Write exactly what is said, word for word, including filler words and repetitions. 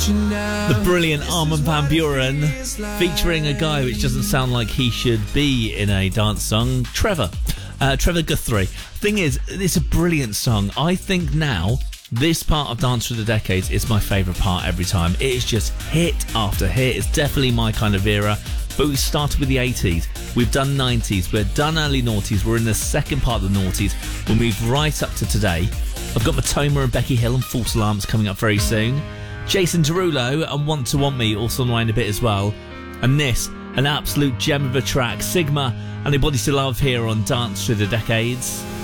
The brilliant Armin van Buuren featuring a guy which doesn't sound like he should be in a dance song, Trevor. Uh, Trevor Guthrie. Thing is, it's a brilliant song. I think now this part of Dance Through the Decades is my favourite part every time. It is just hit after hit. It's definitely my kind of era. But we started with the eighties. We've done nineties. We've done early noughties. We're in the second part of the noughties. We'll move right up to today. I've got Matoma and Becky Hill and False Alarms coming up very soon. Jason Derulo and Want to Want Me also online a bit as well. And this, an absolute gem of a track, Sigma and Nobody to Love here on Dance Through the Decades.